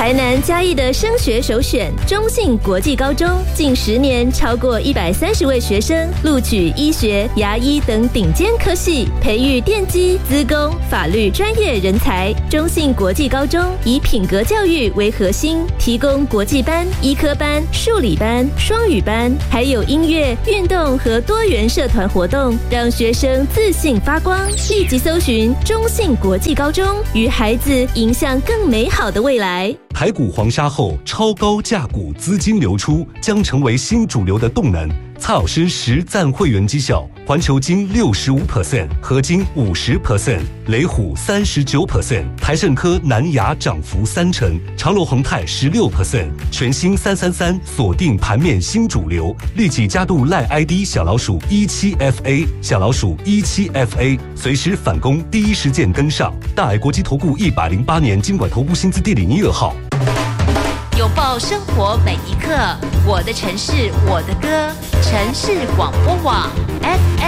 台南嘉义的升学首选中信国际高中，近10年超过130位学生录取医学、牙医等顶尖科系，培育电机、资工、法律专业人才。中信国际高中以品格教育为核心，提供国际班、医科班、数理班、双语班，还有音乐、运动和多元社团活动，让学生自信发光。立即搜寻中信国际高中，与孩子迎向更美好的未来。 台股黄沙后，超高价股资金流出将成为新主流的动能。蔡老师实赞会员绩效，环球金65%，合金50%，雷虎39%，台盛科、南亚涨幅3成，长荣宏泰16%，全新333锁定盘面新主流，立即加入赖 ID 小老鼠17FA， 小老鼠17FA， 随时反攻，第一时间跟上。大爱国际投顾108年金管投顾新字第012号。 拥抱生活每一刻，我的城市，我的歌，城市广播网 FM。